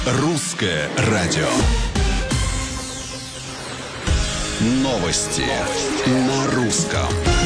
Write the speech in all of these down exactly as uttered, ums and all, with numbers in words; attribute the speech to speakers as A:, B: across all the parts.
A: Русское радио. Новости на русском.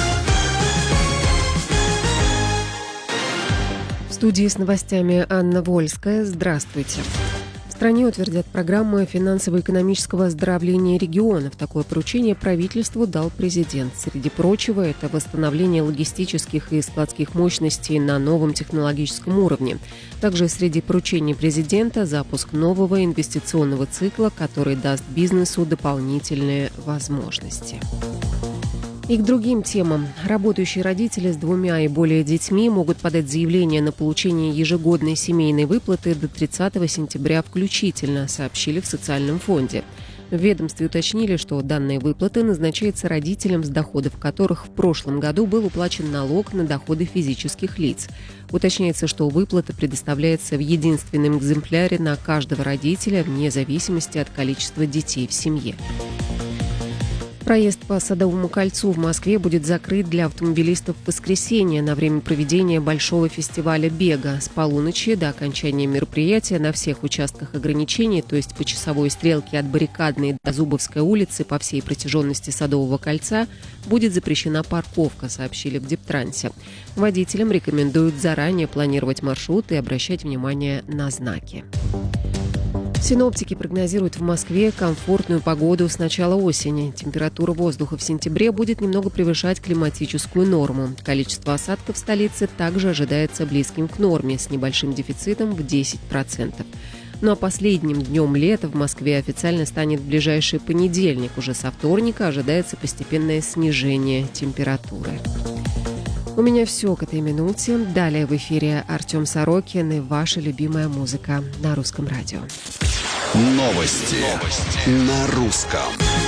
B: В студии с новостями Анна Вольская. Здравствуйте. В стране утвердят программу финансово-экономического оздоровления регионов. Такое поручение правительству дал президент. Среди прочего, это восстановление логистических и складских мощностей на новом технологическом уровне. Также среди поручений президента запуск нового инвестиционного цикла, который даст бизнесу дополнительные возможности. И к другим темам. Работающие родители с двумя и более детьми могут подать заявление на получение ежегодной семейной выплаты до тридцатого сентября включительно, сообщили в социальном фонде. В ведомстве уточнили, что данная выплата назначается родителям, с доходов которых в прошлом году был уплачен налог на доходы физических лиц. Уточняется, что выплата предоставляется в единственном экземпляре на каждого родителя вне зависимости от количества детей в семье. Проезд по Садовому кольцу в Москве будет закрыт для автомобилистов в воскресенье на время проведения большого фестиваля бега. С полуночи до окончания мероприятия на всех участках ограничений, то есть по часовой стрелке от Баррикадной до Зубовской улицы по всей протяженности Садового кольца, будет запрещена парковка, сообщили в Дептрансе. Водителям рекомендуют заранее планировать маршрут и обращать внимание на знаки. Синоптики прогнозируют в Москве комфортную погоду с начала осени. Температура воздуха в сентябре будет немного превышать климатическую норму. Количество осадков в столице также ожидается близким к норме, с небольшим дефицитом в десять процентов. Ну а последним днем лета в Москве официально станет в ближайший понедельник. Уже со вторника ожидается постепенное снижение температуры. У меня все к этой минуте. Далее в эфире Артем Сорокин и ваша любимая музыка на Русском радио.
A: Новости, Новости. на русском.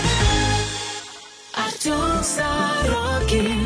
C: Артем Сорокин.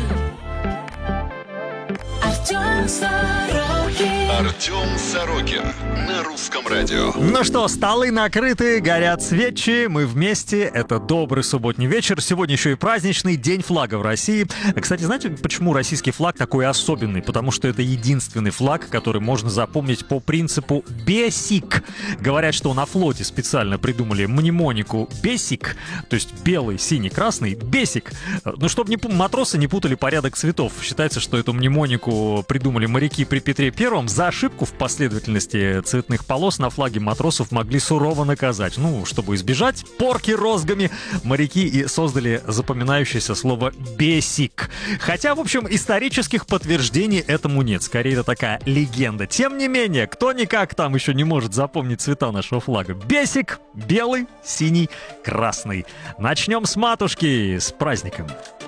C: Артем Сорокин.
A: Артем Сорокин на Русском радио.
D: Ну что, столы накрыты, горят свечи, мы вместе. Это добрый субботний вечер. Сегодня еще и праздничный День флага в России. Кстати, знаете, почему российский флаг такой особенный? Потому что это единственный флаг, который можно запомнить по принципу «бесик». Говорят, что на флоте специально придумали мнемонику «бесик», то есть белый, синий, красный, «бесик». Ну, чтобы не, матросы не путали порядок цветов. Считается, что эту мнемонику придумали моряки при Петре Первом. За ошибку в последовательности цветных полос на флаге матросов могли сурово наказать. Ну, чтобы избежать порки розгами, моряки и создали запоминающееся слово «бесик». Хотя, в общем, исторических подтверждений этому нет. Скорее, это такая легенда. Тем не менее, кто-никак там еще не может запомнить цвета нашего флага. Бесик, белый, синий, красный. Начнем с матушки. С праздником.